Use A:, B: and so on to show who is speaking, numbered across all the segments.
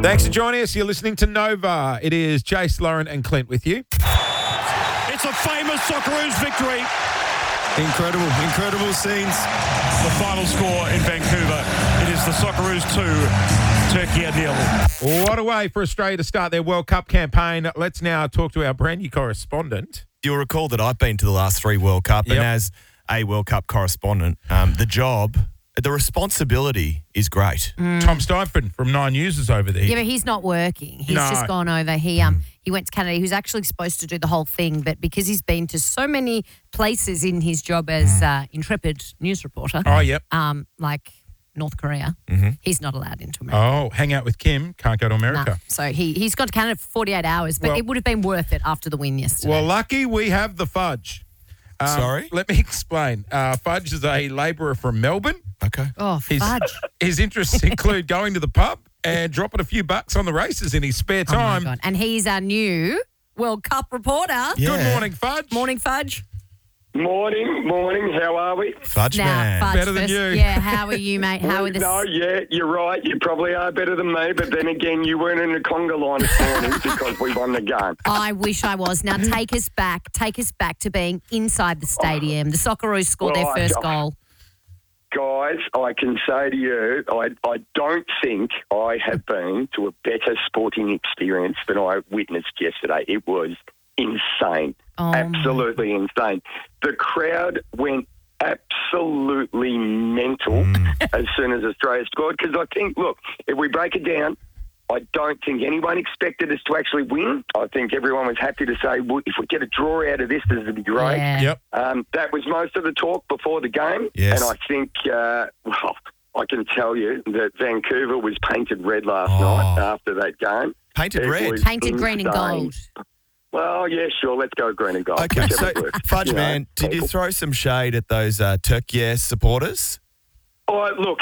A: Thanks for joining us. You're listening to Nova. It is Jace, Lauren and Clint with you.
B: It's a famous Socceroos victory.
C: Incredible scenes.
B: The final score in Vancouver. It is the Socceroos 2, Turkey 0.
A: What a way for Australia to start their World Cup campaign. Let's now talk to our brand new correspondent.
C: You'll recall that I've been to the last 3 World Cup, and as a World Cup correspondent, the responsibility is great.
A: Tom Stuyvesant from 9 News is over there.
D: Yeah, but he's not working. He's just gone over. He went to Canada. He was actually supposed to do the whole thing, but because he's been to so many places in his job as intrepid news reporter, like North Korea, he's not allowed into America.
A: Oh, hang out with Kim, can't go to America.
D: No. So he's got to Canada for 48 hours, but it would have been worth it after the win yesterday.
A: Well, lucky we have the Fudge.
C: Sorry?
A: Let me explain. Fudge is a labourer from Melbourne.
C: Okay.
D: Oh, Fudge.
A: His interests include going to the pub and dropping a few bucks on the races in his spare time.
D: Oh, my God. And he's our new World Cup reporter.
C: Yeah.
A: Good morning, Fudge.
D: Morning, Fudge.
E: Morning. How are we?
C: Fudge man.
D: Fudge
A: Better than
D: first.
A: you.
D: Yeah, how are you, mate? How are the...
E: No, yeah, you're right. You probably are better than me, but then again, you weren't in the conga line this morning because we won the game.
D: I wish I was. Now take us back to being inside the stadium. The Socceroos scored their first goal.
E: Guys, I can say to you, I don't think I have been to a better sporting experience than I witnessed yesterday. It was insane. Absolutely insane. The crowd went absolutely mental as soon as Australia scored because I think, look, if we break it down, I don't think anyone expected us to actually win. I think everyone was happy to say, well, if we get a draw out of this would be great.
D: Yeah.
A: Yep.
E: That was most of the talk before the game.
C: Yes.
E: And I think, I can tell you that Vancouver was painted red last night after that game.
C: Painted red?
D: Painted green and gold.
E: Well, yeah, sure. Let's go green and gold.
C: Okay, so
E: Whichever works.
C: Fudge
E: You know,
C: man, did you
E: people.
C: throw some shade at those Turkey supporters?
E: Oh, look,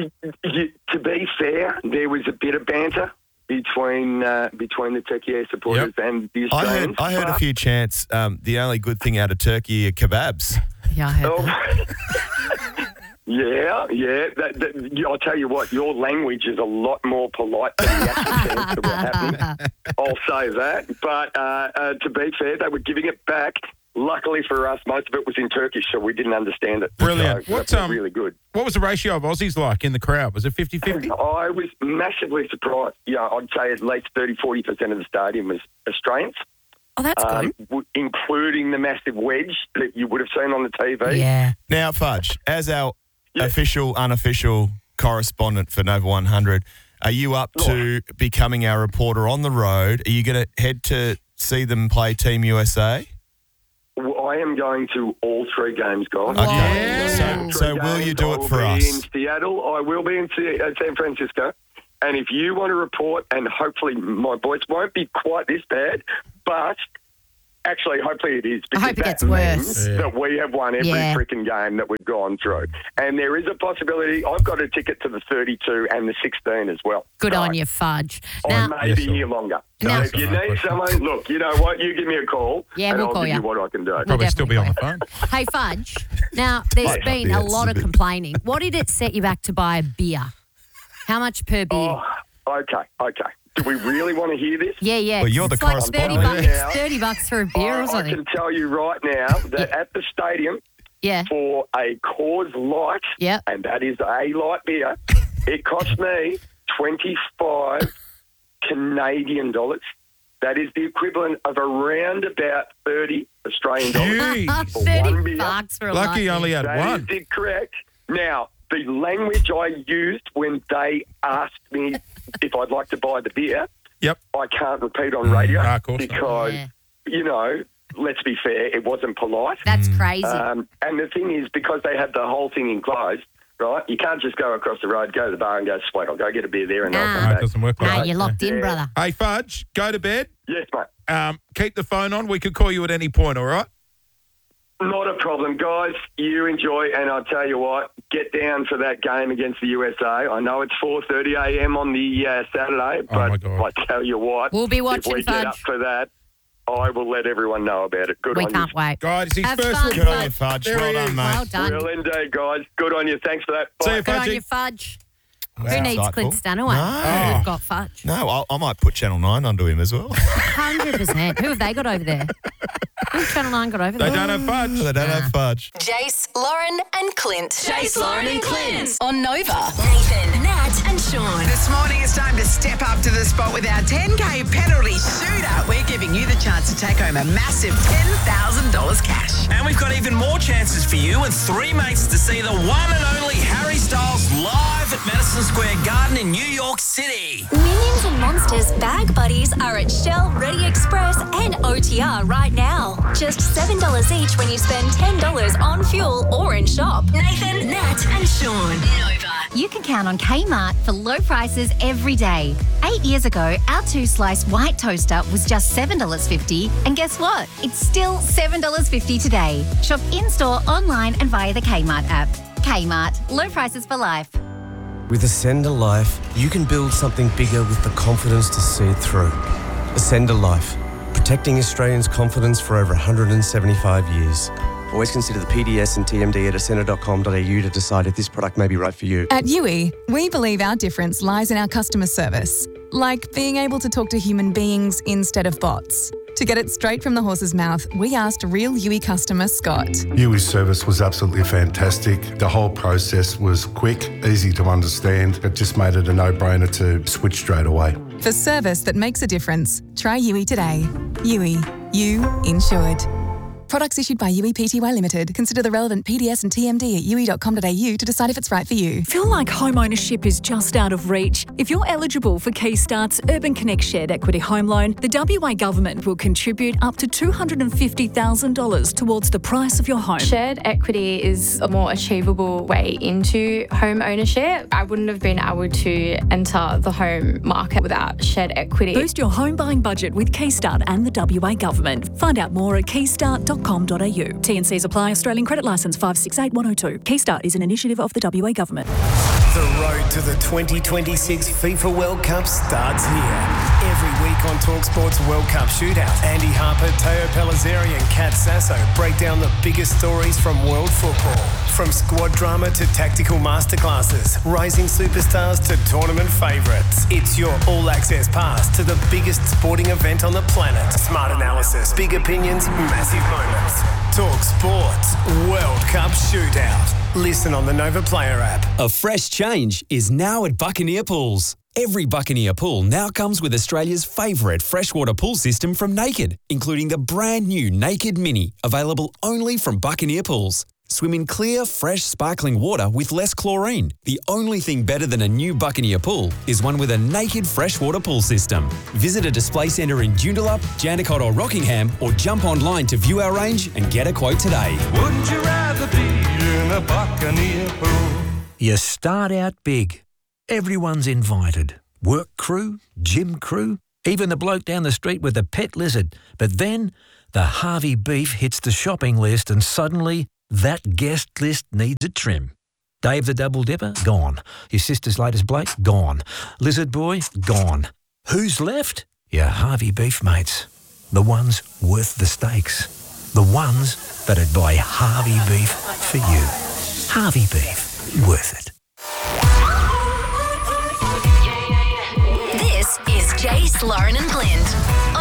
E: to be fair, there was a bit of banter between the Turkey supporters and the Australians.
C: I heard a few chants. The only good thing out of Turkey are kebabs.
D: Yeah, I heard that.
E: Yeah. I'll tell you what, your language is a lot more polite than the actual chants that were happening. I'll say that. But to be fair, they were giving it back. Luckily for us, most of it was in Turkish, so we didn't understand it.
A: Brilliant.
E: So
A: What's
E: that was really good.
A: What was the ratio of Aussies like in the crowd? Was it 50-50?
E: I was massively surprised. Yeah, I'd say at least 30-40% of the stadium was Australians.
D: Oh, that's good.
E: Including the massive wedge that you would have seen on the TV.
D: Yeah.
C: Now, Fudge, as our official, unofficial correspondent for Nova 100, are you up to becoming our reporter on the road? Are you going to head to see them play Team USA?
E: Well, I am going to all 3 games, guys.
C: Okay. So will you do it for
E: I will
C: us?
E: be in Seattle. I will be in San Francisco. And if you want to report, and hopefully my voice won't be quite this bad, but actually hopefully it is.
D: I hope it gets worse.
E: That we have won every freaking game that we've gone through. And there is a possibility. I've got a ticket to the 32 and the 16 as well.
D: Good on you, Fudge.
E: I
D: Now,
E: may be here longer. So
D: Now-
E: if you need someone, look, you know what? You give me a call
D: Yeah,
E: and
D: we'll
E: I'll
D: call
E: give
D: you.
E: you what I can do.
A: Probably still be on the
D: definitely
A: phone.
D: hey, Fudge. Now, there's been a lot of complaining. What did it set you back to buy a beer? How much per beer?
E: Oh, okay. Do we really want to hear this?
D: Yeah.
C: Well, you're the
D: It's like
C: correspondent.
D: $30 for a beer or
E: I
D: something.
E: can tell you right now that at the stadium
D: Yeah.
E: for a Coors Light,
D: Yep.
E: and that is a light beer, it cost me 25 Canadian dollars. That is the equivalent of around about 30 Australian dollars.
A: Jeez.
E: For one beer.
D: $30 for a
A: Lucky you
D: light
A: only
D: beer.
A: had
E: That
A: one.
E: is correct. Now, the language I used when they asked me if I'd like to buy the beer,
A: Yep.
E: I can't repeat on radio
A: of course not.
E: because,
D: Yeah.
E: you know, let's be fair, it wasn't polite.
D: That's crazy.
E: And the thing is, because they had the whole thing enclosed, right, you can't just go across the road, go to the bar and go, sweet, I'll go get a beer there and I'll
D: Nah.
E: come
A: No, it
E: back.
A: doesn't work like
D: Nah,
A: that.
D: you're locked in,
E: Yeah.
D: brother.
A: Hey, Fudge, go to bed.
E: Yes, mate.
A: Keep the phone on. We could call you at any point, all right?
E: Not a problem, guys. You enjoy, and I'll tell you what, get down for that game against the USA. I know it's 4:30 a.m. on the Saturday,
A: my
E: but
A: God.
E: I tell you what,
D: We'll be
E: if
D: watching,
E: we get up
D: Fudge.
E: for that, I will let everyone know about it. Good
D: We
E: on
D: can't
E: you.
D: wait.
A: Guys, it's his
D: Have
A: first
D: fun,
A: report.
C: Good on you, Fudge.
A: There
C: Well
A: he
C: done,
A: is.
C: mate.
D: Well done.
E: Well, indeed, guys. Good on you. Thanks for that.
A: See
E: Bye.
A: you,
D: Good on
A: Fudgy.
D: you, Fudge. Who needs Clint Stanaway?
C: No.
D: We've got Fudge.
C: No, I might put Channel 9 onto him as well.
D: 100%. Who have they got over there? Who have Channel 9 got over there?
A: They don't have Fudge.
C: They don't have Fudge.
F: Jace, Lauren and Clint. Jace, Lauren and Clint. On Nova. Nathan, Nat and Sean.
G: This morning it's time to step up to the spot with our 10K penalty shootout. We're giving you the chance to take home a massive $10,000 cash.
H: And we've got even more chances for you and 3 mates to see the one and only Harry Styles live at Madison Square Garden in New York City.
F: Minions and Monsters Bag Buddies are at Shell, Ready Express and OTR right now. Just $7 each when you spend $10 on fuel or in shop. Nathan, Nat and Sean. Nova.
I: You can count on Kmart for low prices every day. 8 years ago, our 2-slice white toaster was just $7.50. And guess what? It's still $7.50 today. Shop in-store, online and via the Kmart app. Kmart. Low prices for life.
J: With Ascender Life, you can build something bigger with the confidence to see it through. Ascender Life. Protecting Australians' confidence for over 175 years. Always consider the PDS and TMD at ascender.com.au to decide if this product may be right for you.
K: At Yui, we believe our difference lies in our customer service, like being able to talk to human beings instead of bots. To get it straight from the horse's mouth, we asked real Yui customer Scott.
L: Yui's service was absolutely fantastic. The whole process was quick, easy to understand. It just made it a no-brainer to switch straight away.
K: For service that makes a difference, try Yui today. Yui. You insured. Products issued by Yui Pty Limited. Consider the relevant PDS and TMD at yui.com.au to decide if it's right for you.
M: Feel like home ownership is just out of reach? If you're eligible for Keystart's Urban Connect Shared Equity Home Loan, the WA Government will contribute up to $250,000 towards the price of your home.
N: Shared equity is a more achievable way into home ownership. I wouldn't have been able to enter the home market without shared equity.
M: Boost your home buying budget with Keystart and the WA Government. Find out more at keystart.com.au. T&Cs apply. Australian Credit Licence 568102. Keystart is an initiative of the WA Government.
O: The road to the 2026 FIFA World Cup starts here. Every week on TalkSport's World Cup Shootout, Andy Harper, Teo Pellizzeri and Kat Sasso break down the biggest stories from world football. From squad drama to tactical masterclasses, rising superstars to tournament favourites. It's your all-access pass to the biggest sporting event on the planet. Smart analysis, big opinions, massive moments. TalkSport's World Cup Shootout. Listen on the Nova Player app.
P: A fresh change is now at Buccaneer Pools. Every Buccaneer pool now comes with Australia's favourite freshwater pool system from Naked, including the brand new Naked Mini, available only from Buccaneer Pools. Swim in clear, fresh, sparkling water with less chlorine. The only thing better than a new Buccaneer pool is one with a Naked freshwater pool system. Visit a display centre in Joondalup, Jandakot or Rockingham, or jump online to view our range and get a quote today.
Q: Wouldn't you rather be in a Buccaneer pool? You start out big. Everyone's invited. Work crew, gym crew, even the bloke down the street with the pet lizard. But then the Harvey beef hits the shopping list and suddenly that guest list needs a trim. Dave the Double Dipper? Gone. Your sister's latest Blake? Gone. Lizard Boy? Gone. Who's left? Your Harvey beef mates. The ones worth the stakes. The ones that'd buy Harvey beef for you. Harvey beef. Worth it.
F: This is Jace, Lauren and Clint.